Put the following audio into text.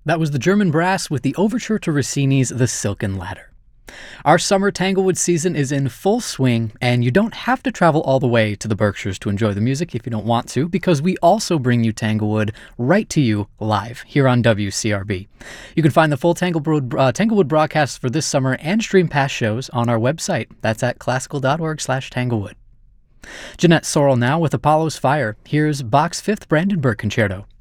That was the German Brass with the overture to Rossini's The Silken Ladder. Our summer Tanglewood season is in full swing, and you don't have to travel all the way to the Berkshires to enjoy the music if you don't want to, because we also bring you Tanglewood right to you live here on WCRB. You can find the full Tanglewood broadcasts for this summer and stream past shows on our website. That's at classical.org/Tanglewood. Jeanette Sorrell now with Apollo's Fire. Here's Bach's Fifth Brandenburg Concerto.